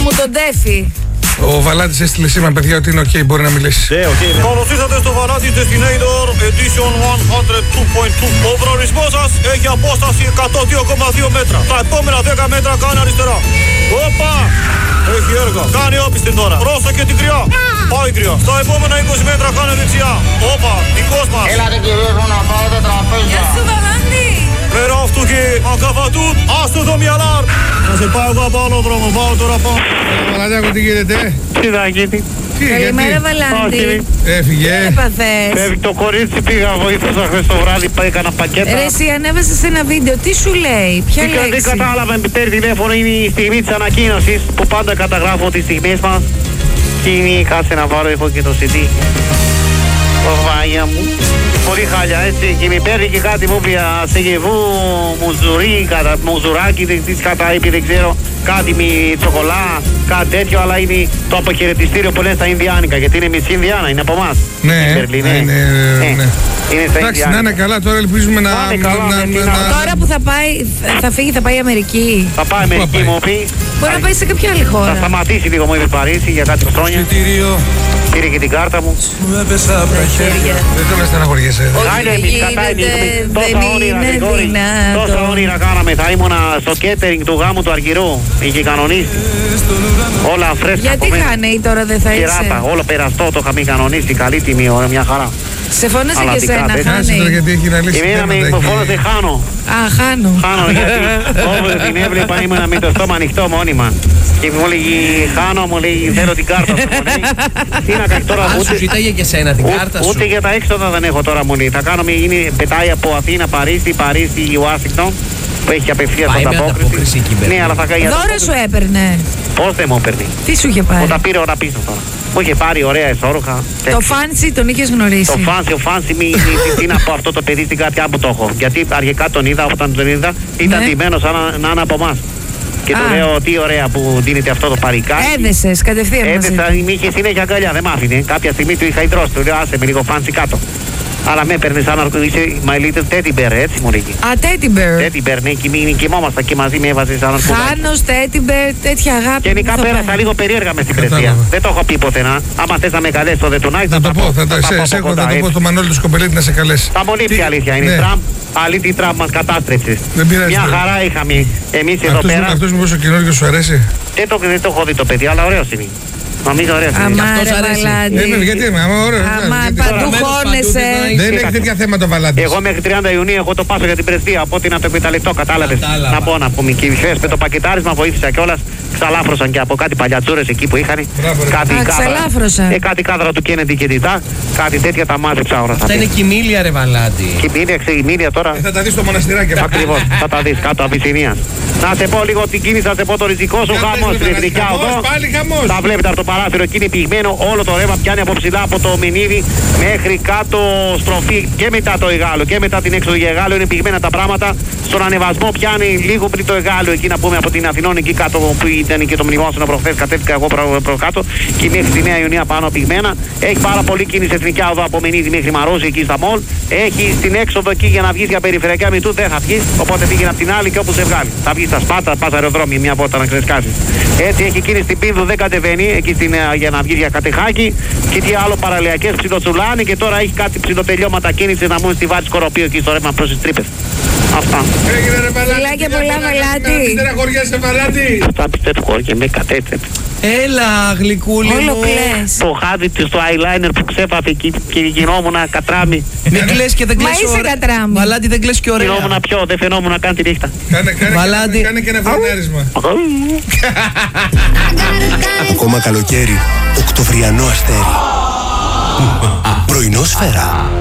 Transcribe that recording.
μου τον Ντέφι. Ο Βαλάντης έστειλε σήμα, παιδιά, ότι είναι ok, μπορεί να μιλήσει. Καλώς ήρθατε στο Βαλάντης Destinator Edition 102.2. Ο προορισμός σας έχει απόσταση 102,2 μέτρα. Τα επόμενα 10 μέτρα κάνει αριστερά. Όπα! Έχει έργα. Κάνει όπιστη τώρα. Πρόσεχε την κρυά. Πάει κρυά. Στα επόμενα 20 μέτρα κάνει δεξιά. Όπα! Δικός μας. Έλατε κυρίως μου να πάω τα τραπέζια. Γεια σου Βαλάντη. Πέρα αυτού και ακαβατούν. Άστο το μυαλάρ. Θα σε πάω εγώ από άλλο δρόμο. Πάω τώρα πάω. Βαλαντάκο, τι γίνεται? Τι θα γίνει? Καλημέρα Βαλάντη. Έφυγε. Τι έπαθες? Φεύγει το κορίτσι, πήγα βοήθησα χθες το βράδυ, έκανα πακέτα. Ρε εσύ ανέβασες ένα βίντεο, τι σου λέει, ποια λέξη? Δεν κατάλαβα, με παίρνει τηλέφωνο, είναι η στιγμή της ανακοίνωσης που πάντα καταγράφω τις στιγμές μας. Και είναι, κάτσε να βάλω, έχω και το CD. Παναγία μου. Πολύ χάλια έτσι και με παίρνει και κάτι μου πια σεγεβού, μουζουράκι, κατά είπε δεν ξέρω, κάτι με τσοκολά, κάτι τέτοιο, αλλά είναι το αποχαιρετιστήριο που λένε στα Ινδιάνικα, γιατί είναι μισή Ινδιάνα, είναι από εμάς. Ναι, εντάξει, να είναι καλά, τώρα ελπίζουμε να... Τώρα που θα φύγει, θα πάει η Αμερική. Θα πάει η Αμερική μου πει. Μπορεί να πάει σε κάποια άλλη χώρα. Θα σταματήσει λίγο, μου είπε Παρίσι για κάτι χρόνια. Πήρε και την κάρτα μου. Μου έπεσα από τα χέρια. Δεν το με στεναχωριέσαι. Τόσα όνειρα κάναμε. Θα ήμουνα στο κέτερινγκ του γάμου του Αργυρού. Είχε κανονίσει. Όλα φρέσκα. Γιατί χάνει τώρα δεν θα είσαι? Κεράτα, όλο περαστό το είχαμε κανονίσει. Καλή τιμή, μια χαρά. Σε φώνασε και εσένα, Χάνη? Γιατί έχει να λύσει. Εμένα με φώνασε Χάνο. Α, Χάνο. Χάνο, γιατί όποτε την έβλεπα ήμουνα με το στόμα ανοιχτό μόνιμα. Και μου λέγει Χάνο, μου λέει θέλω την κάρτα σου. Τι να κάνει τώρα, σου ζήταγε και σένα την κάρτα σου. Ούτε για τα έξοδα δεν έχω τώρα, μου λέει. Θα κάνουμε, πετάει από Αθήνα, Παρίσι, Ουάσιγκτον. Που έχει απευθείας ανταπόκριση. Ναι, αλλά θα κάνει. Δώρο σου έπαιρνε. Πώς δεν μου έπαιρνε? Τι σου είχε πάρει? Μου τα πήρε όλα πίσω τώρα. Μου είχε πάρει ωραία εσόρουχα. Το φάνσι τον είχες γνωρίσει? Ο φάνσι τι να πω αυτό το παιδί στην καρδιά που το έχω. Γιατί αρχικά τον είδα, όταν τον είδα, ήταν ντυμένος σαν να είναι από εμάς. Και του λέω τι ωραία που δίνεται αυτό το παρικάκι. Έδεσες κατευθείαν μαζί? Έδεσα, μη είχε συνέχεια αγκαλιά, δεν μ' άφηνε. Κάποια στιγμή του είχα ιδρώσει, του λέω άσε με λίγο φάνσι κάτω. Αλλά με έπαιρνε σαν να είσαι my little teddy bear, έτσι μου λέγει. Α, teddy bear. Teddy bear, ναι, κοιμόμασταν και μαζί με έβαζε σαν να Χάνος, teddy bear, τέτοια αγάπη. Γενικά πέρασα λίγο περίεργα μες στην Πρεσβεία. Δεν το έχω πει πουθενά. Άμα θες να με καλέσεις στο Δετουνάκι, θα το πω. Θα το πω στο Μανώλη του Σκοπελίτη να σε καλέσει. Θα μονίψει αλήθεια είναι. Τραμπ, αλήθεια Τραμπ μας κατάστρεψε. Μια χαρά είχαμε εμείς εδώ πέρα. Αυτός μήπως ο καινούργιος σου αρέσει? Δεν το έχω δει το παιδί, αλλά ωραίος είναι. Νομίζω ωραία. Αμάρε Βαλάντη. Γιατί είμαι, ωραίο. Παντού χώνεσαι. Δεν έχει τέτοια θέματα ο Βαλάντης. Εγώ μέχρι 30 Ιουνίου έχω το πάσο για την Πρεσβεία, οπότε να το εκμεταλλευτώ, κατάλαβες. Να πω να πούμε. Και χθες με το πακετάρισμα βοήθησα κιόλας. Ξαλάφρωσαν και από κάτι παλιατσούρες εκεί που είχαν. Κάτι κάδρα του Κέννεντι και Τιτά. Κάτι τέτοια τα μάζεψα όλα. Αυτά είναι κοιμήλια ρε Βαλάντη. Κοιμήλια τώρα. Θα τα δεις στο μοναστηράκι. Ακριβώς, θα τα δεις κάτω Αβυσσινίας. Να σε πω λίγο την κίνηση, να σε πω το ριζικό σου χαμός στην Εθνικά Οδό. Τα βλέπετε από το παράθυρο εκεί είναι πυγμένο, όλο το ρεύμα πιάνει από ψηλά από το Μενίδη μέχρι κάτω στροφή και μετά το Εγάλο και μετά την έξοδο για Εγάλο είναι πυγμένα τα πράγματα. Στον ανεβασμό πιάνει λίγο πριν το Εγάλο εκεί να πούμε από την Αθηνών εκεί κάτω που ήταν και το μνημόσυνο προχθές, κατέβηκα εγώ προ κάτω και μέχρι τη Νέα Ιωνία πάνω πυγμένα. Έχει πάρα πολύ κίνηση Εθνικά Οδό από Μενίδη μέχρι Μαρόζη εκεί στα μολ. Έχει στην έξοδο εκεί για να βγεις για περιφερειακά Μητού δεν θα βγεις, οπότε πήγαινε από την άλλη και όπου σε βγάλει. Θα βγεις στα Σπάτα, πας αεροδρόμιο μια πόρτα να ξεσκάσεις. Έτσι έχει κίνηση στην Πίνδου, δεν κατεβαίνει εκεί για να βγει για Κατεχάκη και τι άλλο παραλιακές ψιλοτσουλάνει και τώρα έχει κάτι ψιλοτελειώματα κίνηση να μπουν στη Βάρη Σκοροπίου εκεί στο ρεύμα προς τις τρύπες. Αυτά. Έγινε ρε Βαλάτη. Φιλάκια πολλά Βαλάτη. Μην στεναχωριέσαι Βαλάτη. Αυτά πιστεύω χώρια με κατέτσεται. Έλα γλυκούλη μου. Το χάδι της στο eyeliner που ξέφαθε και γινόμουν κατράμι. Μην κλαις και δεν κλαις ωραία. Μα είσαι κατράμι. Βαλάτη δεν κλαις και ωραία. Γινόμουν πιο, δεν φαινόμουν καν τη νύχτα. Κάνε και ένα φρενάρισμα. Ακόμα καλοκαίρι, οκτωβριανό αστέρι. Πρωινό σφαίρα.